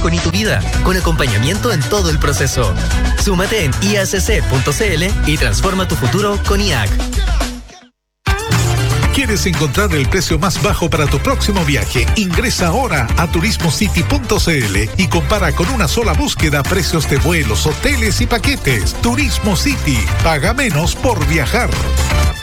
trabajo ni tu vida, con acompañamiento en todo el proceso. Súmate en iacc.cl y transforma tu futuro con IAC. ¿Quieres encontrar el precio más bajo para tu próximo viaje? Ingresa ahora a turismocity.cl y compara con una sola búsqueda precios de vuelos, hoteles y paquetes. Turismo City. Paga menos por viajar.